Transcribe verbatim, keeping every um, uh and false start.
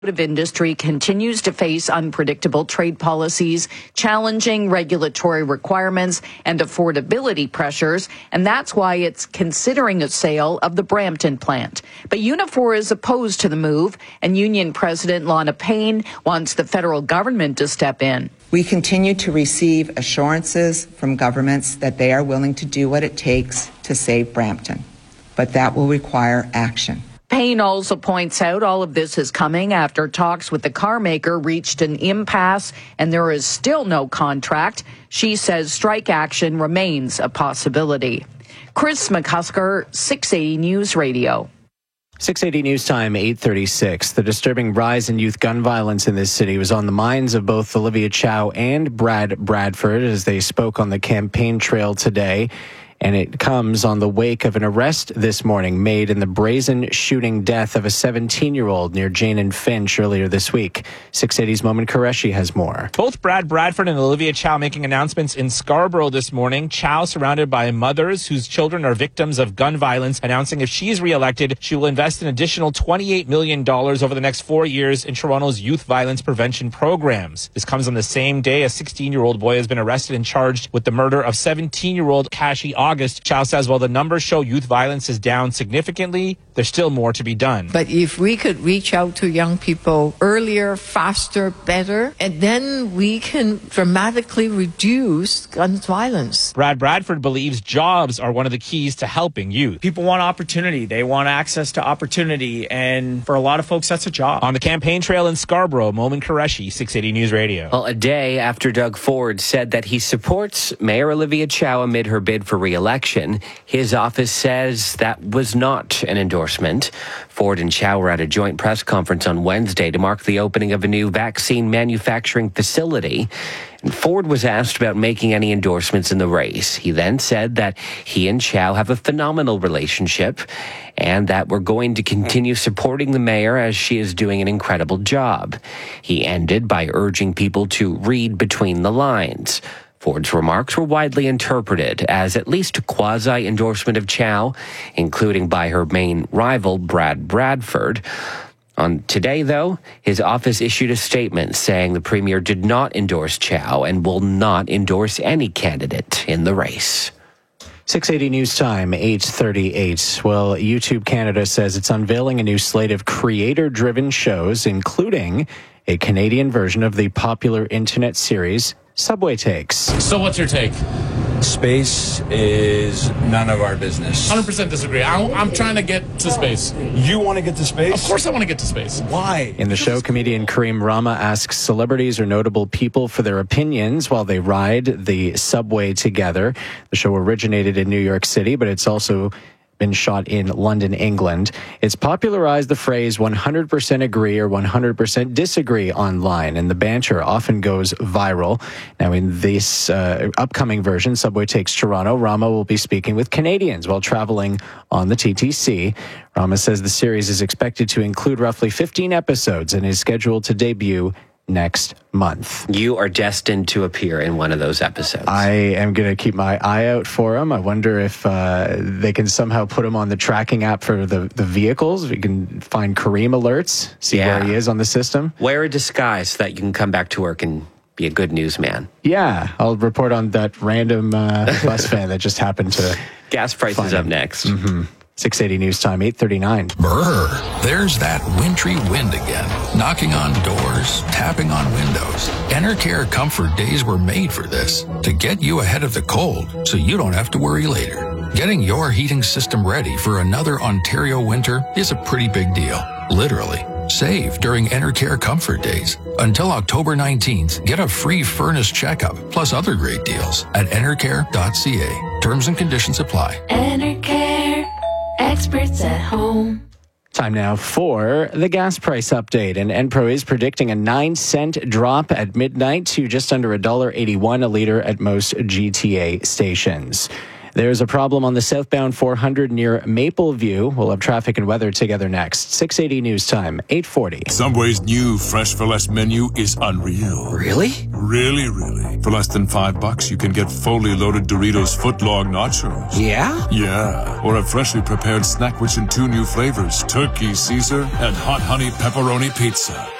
automotive industry continues to face unpredictable trade policies, challenging regulatory requirements, and affordability pressures, and that's why it's considering a sale of the Brampton plant. But Unifor is opposed to the move, and Union President Lana Payne wants the federal government to step in. We continue to receive assurances from governments that they are willing to do what it takes to save Brampton, but that will require action. Payne also points out all of this is coming after talks with the car maker reached an impasse and there is still no contract. She says strike action remains a possibility. Chris McCusker, six eighty News Radio. six eighty News Time, eight thirty-six. The disturbing rise in youth gun violence in this city was on the minds of both Olivia Chow and Brad Bradford as they spoke on the campaign trail today. And it comes on the wake of an arrest this morning made in the brazen shooting death of a seventeen-year-old near Jane and Finch earlier this week. six eighty's Momin Qureshi has more. Both Brad Bradford and Olivia Chow making announcements in Scarborough this morning. Chow surrounded by mothers whose children are victims of gun violence, announcing if she's reelected, she will invest an additional twenty-eight million dollars over the next four years in Toronto's youth violence prevention programs. This comes on the same day a sixteen-year-old boy has been arrested and charged with the murder of seventeen-year-old Kashi August. Chow says while the numbers show youth violence is down significantly, there's still more to be done. But if we could reach out to young people earlier, faster, better, and then we can dramatically reduce gun violence. Brad Bradford believes jobs are one of the keys to helping youth. People want opportunity. They want access to opportunity. And for a lot of folks, that's a job. On the campaign trail in Scarborough, Momin Qureshi, six eighty News Radio. Well, a day after Doug Ford said that he supports Mayor Olivia Chow amid her bid for re-election, his office says that was not an endorsement. Ford and Chow were at a joint press conference on Wednesday to mark the opening of a new vaccine manufacturing facility. And Ford was asked about making any endorsements in the race. He then said that he and Chow have a phenomenal relationship and that we're going to continue supporting the mayor as she is doing an incredible job. He ended by urging people to read between the lines. Ford's remarks were widely interpreted as at least a quasi-endorsement of Chow, including by her main rival, Brad Bradford. On today, though, his office issued a statement saying the premier did not endorse Chow and will not endorse any candidate in the race. six eighty News Time, eight thirty-eight. Well, YouTube Canada says it's unveiling a new slate of creator-driven shows, including a Canadian version of the popular internet series Subway Takes. So what's your take? Space is none of our business. one hundred percent disagree. I, I'm trying to get to space. You want to get to space? Of course I want to get to space. Why? In the show, comedian Kareem Rama asks celebrities or notable people for their opinions while they ride the subway together. The show originated in New York City, but it's also been shot in London, England. It's popularized the phrase one hundred percent agree or one hundred percent disagree online, and the banter often goes viral. Now, in this uh, upcoming version, Subway Takes Toronto, Rama will be speaking with Canadians while traveling on the T T C. Rama says the series is expected to include roughly fifteen episodes and is scheduled to debut next month. You are destined to appear in one of those episodes. I am going to keep my eye out for him. I wonder if uh, they can somehow put him on the tracking app for the, the vehicles. We can find Kareem alerts, see yeah. where he is on the system. Wear a disguise so that you can come back to work and be a good newsman. Yeah, I'll report on that random uh, bus fan that just happened to... Gas prices up next. Mm-hmm. six eighty News Time, eight thirty-nine. Brr, there's that wintry wind again, knocking on doors, tapping on windows. Enercare Comfort Days were made for this, to get you ahead of the cold so you don't have to worry later. Getting your heating system ready for another Ontario winter is a pretty big deal, literally. Save during Enercare Comfort Days. Until October nineteenth, get a free furnace checkup, plus other great deals at enercare dot c a. Terms and conditions apply. Enercare. Experts at home. Time now for the gas price update. And Enpro is predicting a nine cent drop at midnight to just under one dollar eighty-one a liter at most G T A stations. There's a problem on the southbound four hundred near Mapleview. We'll have traffic and weather together next. six eighty News Time, eight forty. Subway's new Fresh for Less menu is unreal. Really? Really, really. For less than five bucks, you can get fully loaded Doritos footlong nachos. Yeah? Yeah. Or a freshly prepared snack which in two new flavors, turkey Caesar and hot honey pepperoni pizza.